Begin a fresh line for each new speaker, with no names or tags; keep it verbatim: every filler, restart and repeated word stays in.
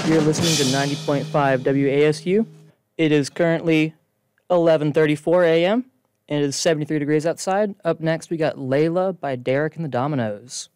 You're listening to ninety point five W A S U. It is currently eleven thirty-four a m and it is seventy-three degrees outside. Up next, we got Layla by Derek and the Dominoes.